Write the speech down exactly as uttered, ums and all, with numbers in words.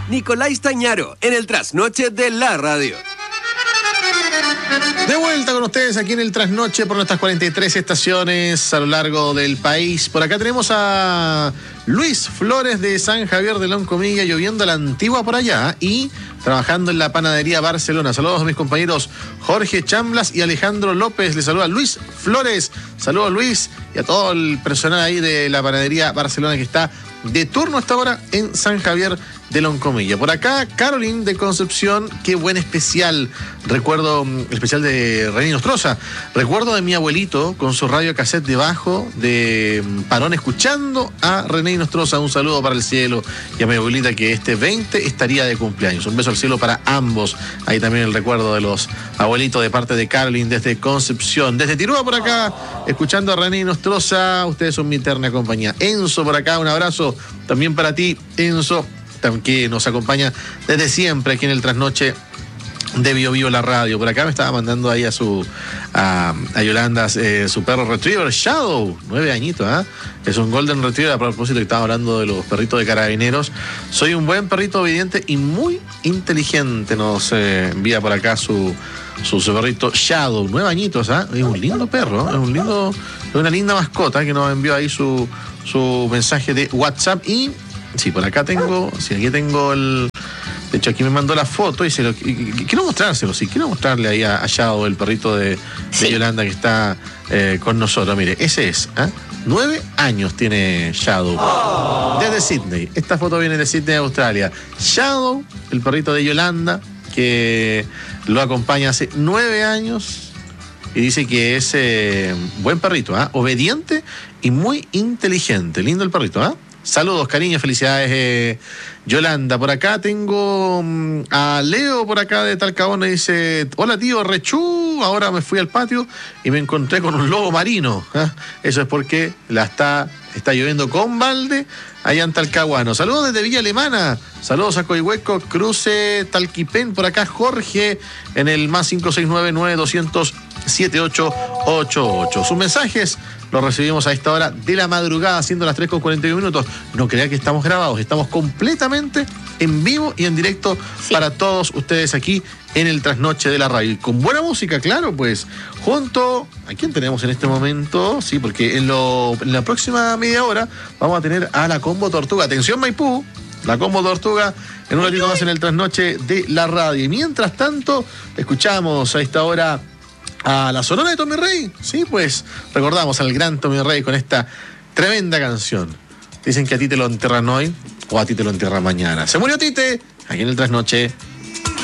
Nicolás Tañaro, en el Trasnoche de la Radio. De vuelta con ustedes aquí en el Trasnoche por nuestras cuarenta y tres estaciones a lo largo del país. Por acá tenemos a Luis Flores de San Javier de Loncomilla, lloviendo a la antigua por allá y trabajando en la panadería Barcelona. Saludos a mis compañeros Jorge Chamblas y Alejandro López. Les saluda Luis Flores. Saludos, Luis, y a todo el personal ahí de la panadería Barcelona que está de turno hasta ahora en San Javier de Loncomilla. Por acá, Caroline de Concepción, qué buen especial. Recuerdo el especial de René Nostroza. Recuerdo de mi abuelito con su radio cassette debajo de Parón escuchando a René Nostroza. Un saludo para el cielo y a mi abuelita que este veinte estaría de cumpleaños. Un beso al cielo para ambos. Ahí también el recuerdo de los abuelitos de parte de Caroline desde Concepción. Desde Tirúa por acá, escuchando a René Nostroza. Ustedes son mi eterna compañía. Enzo por acá, un abrazo también para ti, Enzo, que nos acompaña desde siempre aquí en el Trasnoche de Bio Bio la radio. Por acá me estaba mandando ahí a su a, a Yolanda eh, su perro retriever Shadow, nueve añitos, ¿eh? Es un golden retriever. A propósito que estaba hablando de los perritos de carabineros, soy un buen perrito obediente y muy inteligente. Nos eh, envía por acá su su, su perrito Shadow, nueve añitos, ¿eh? Es un lindo perro, es un lindo, es una linda mascota que nos envió ahí su su mensaje de WhatsApp. Y sí, por acá tengo, sí, aquí tengo el... De hecho, aquí me mandó la foto y se lo... Y, y, quiero mostrárselo, sí, quiero mostrarle ahí a, a Shadow, el perrito de, sí. de Yolanda que está eh, con nosotros. Mire, ese es, ¿eh? Nueve años tiene Shadow. Oh. Desde Sydney. Esta foto viene de Sydney, Australia. Shadow, el perrito de Yolanda, que lo acompaña hace nueve años y dice que es eh, buen perrito, ¿eh? Obediente y muy inteligente. Lindo el perrito, ¿ah? ¿eh? Saludos, cariño, felicidades, eh, Yolanda. Por acá tengo um, a Leo por acá de Talcahuano. Dice: hola tío, rechú, ahora me fui al patio y me encontré con un lobo marino, ¿eh? Eso es porque la está, está lloviendo con balde allá en Talcahuano. Saludos desde Villa Alemana. Saludos a Coihueco, Cruce, Talquipén. Por acá Jorge en el más cinco seis nueve nueve doscientos siete ocho ocho ocho. Sus mensajes los recibimos a esta hora de la madrugada, siendo las tres con cuarenta y uno minutos. No crea que estamos grabados, estamos completamente en vivo y en directo, sí, para todos ustedes aquí en el Trasnoche de la radio. Y con buena música, claro, pues, junto... ¿A quién tenemos en este momento? Sí, porque en, lo, en la próxima media hora vamos a tener a la Combo Tortuga. Atención, Maipú, la Combo Tortuga en un ratito más en el Trasnoche de la radio. Y mientras tanto, escuchamos a esta hora a la Sonora de Tommy Rey. Sí, pues recordamos al gran Tommy Rey con esta tremenda canción. Dicen que a ti te lo enterran hoy o a ti te lo enterran mañana. Se murió Tite, aquí en el Trasnoche.